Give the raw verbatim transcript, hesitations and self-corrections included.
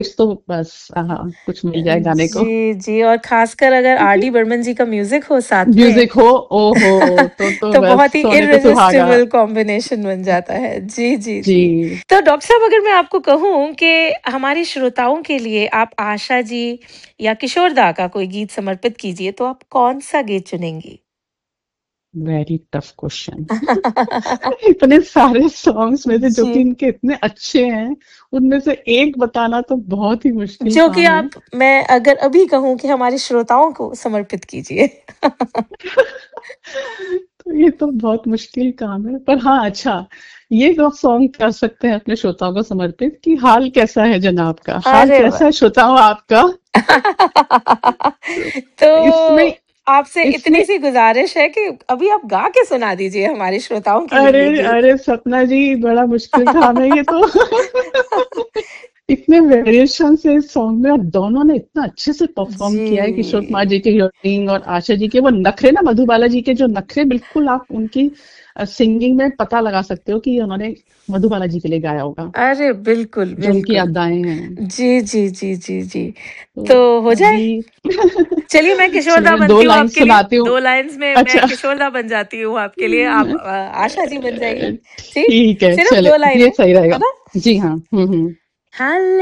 तो बस हाँ कुछ मिल जाए गाने को। जी जी, और खासकर अगर आर डी बर्मन जी का म्यूजिक हो साथ में म्यूजिक हो, ओहो, तो तो तो बस बहुत ही सोने पे सुहागा। इररेसिस्टिबल कॉम्बिनेशन बन जाता है। जी जी जी। जी। तो डॉक्टर साहब, अगर मैं आपको कहूँ कि हमारी श्रोताओं के लिए आप आशा जी या किशोर दा का कोई गीत समर्पित कीजिए, तो आप कौन सा गीत चुनेंगी? Very tough question. इतने सारे सॉन्ग्स में से जो कि जी, इनके इतने अच्छे हैं, उनमें से एक बताना तो बहुत ही मुश्किल जो कि काम है। आप, मैं अगर अभी कहूँ कि हमारे श्रोताओं को समर्पित कीजिए। तो ये तो बहुत मुश्किल काम है, पर हाँ अच्छा, ये दो सॉन्ग कर सकते हैं अपने श्रोताओं को समर्पित कि हाल कैसा है जनाब का, हाल अरे कैसा वाह! है श्रोताओं आपका। तो इसमें तो आपसे इतनी इसमें सी गुजारिश है कि अभी आप गा के सुना दीजिए हमारे श्रोताओं के लिए अरे ये गीत। अरे सपना जी, बड़ा मुश्किल काम है ये तो। इतने वेरिएशन से इस सॉन्ग में, और दोनों ने इतना अच्छे से परफॉर्म किया है, किशोर कुमार जी जी के हियरिंग और आशा जी के वो नखरे ना, मधुबाला जी के जो नखरे, बिल्कुल आप उनकी सिंगिंग में पता लगा सकते हो कि ये उन्होंने मधुबाला जी के लिए गाया होगा, अरे बिल्कुल जो उनकी बिल्कुल। अदाएं हैं। जी जी जी जी जी। तो तो हो जाए। अभी चलिए, मैं किशोरदा चलिए दो बनती हूँ लाइन आपके लिए, सुनाती हूँ। दो लाइंस में मैं अच्छा। किशोरदा बन जाती हूँ आपके लिए, आप अ, आशा जी बन जाइए। जी, ठीक है, सिर्फ चले दो लाइनें, ये सही है रहेगा। ना? जी हाँ। हम्म हम्म। हाँ।